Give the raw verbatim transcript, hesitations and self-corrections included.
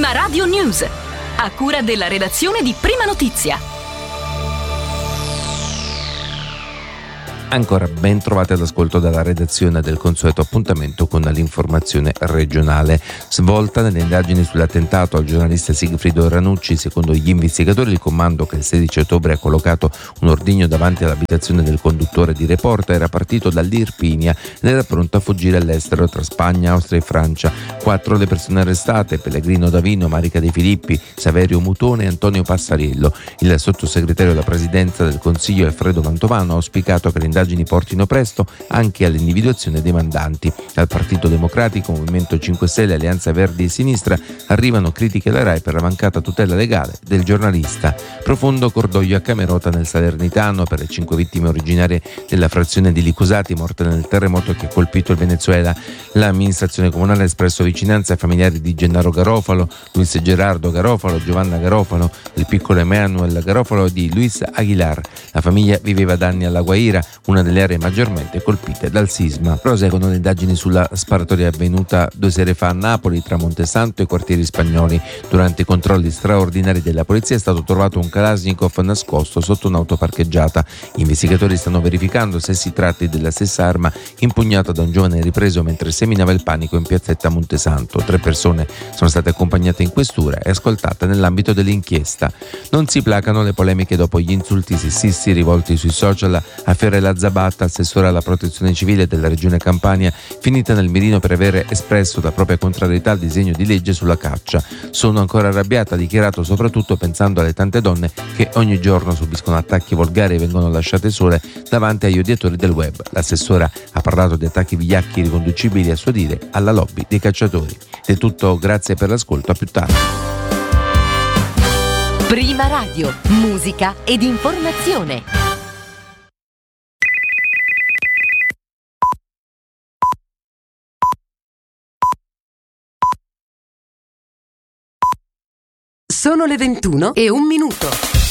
Prima Radio News, a cura della redazione di Prima Notizia. Ancora ben trovate all'ascolto dalla redazione del consueto appuntamento con l'informazione regionale. Svolta nelle indagini sull'attentato al giornalista Sigfrido Ranucci, secondo gli investigatori il comando che il sedici ottobre ha collocato un ordigno davanti all'abitazione del conduttore di Reporta era partito dall'Irpinia ed era pronto a fuggire all'estero tra Spagna, Austria e Francia. Quattro le persone arrestate: Pellegrino Davino, Marica De Filippi, Saverio Mutone e Antonio Passariello. Il sottosegretario alla presidenza del Consiglio Alfredo Mantovano ha auspicato che le indagini portino presto anche all'individuazione dei mandanti. Dal Partito Democratico, Movimento cinque Stelle, Alleanza Verdi e Sinistra arrivano critiche alla RAI per la mancata tutela legale del giornalista. Profondo cordoglio a Camerota nel Salernitano per le cinque vittime originarie della frazione di Licusati morte nel terremoto che ha colpito il Venezuela. L'amministrazione comunale ha espresso vicinanza ai familiari di Gennaro Garofalo, Luis Gerardo Garofalo, Giovanna Garofalo, del piccolo Emanuel Garofalo e di Luis Aguilar. La famiglia viveva da anni alla Guaira, una delle aree maggiormente colpite dal sisma. Proseguono le indagini sulla sparatoria avvenuta due sere fa a Napoli tra Montesanto e i quartieri spagnoli. Durante i controlli straordinari della polizia è stato trovato un Kalashnikov nascosto sotto un'auto parcheggiata. Gli investigatori stanno verificando se si tratti della stessa arma impugnata da un giovane ripreso mentre seminava il panico in piazzetta Montesanto. Tre persone sono state accompagnate in questura e ascoltate nell'ambito dell'inchiesta. Non si placano le polemiche dopo gli insulti sessisti rivolti sui social a Fiorella Zabatta, assessore alla protezione civile della regione Campania, finita nel mirino per aver espresso la propria contrarietà al disegno di legge sulla caccia. Sono ancora arrabbiata, ha dichiarato, soprattutto pensando alle tante donne che ogni giorno subiscono attacchi volgari e vengono lasciate sole davanti agli odiatori del web. L'assessora ha parlato di attacchi vigliacchi riconducibili, a suo dire, alla lobby dei cacciatori. È tutto, grazie per l'ascolto, a più tardi. Prima Radio, musica ed informazione. Sono le ventuno e un minuto.